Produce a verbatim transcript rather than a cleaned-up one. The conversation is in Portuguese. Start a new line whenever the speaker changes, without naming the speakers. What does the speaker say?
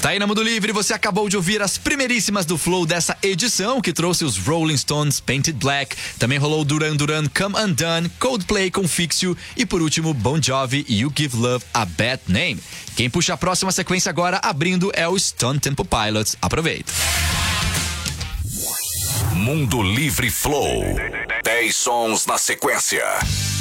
Tá aí na Mundo Livre, você acabou de ouvir as primeiríssimas do Flow dessa edição, que trouxe os Rolling Stones, Painted Black. Também rolou Duran Duran, Come Undone, Coldplay com Fix You e por último Bon Jovi, You Give Love a Bad Name. Quem puxa a próxima sequência agora abrindo é o Stone Temple Pilots. Aproveita.
Mundo Livre Flow. dez sons na sequência.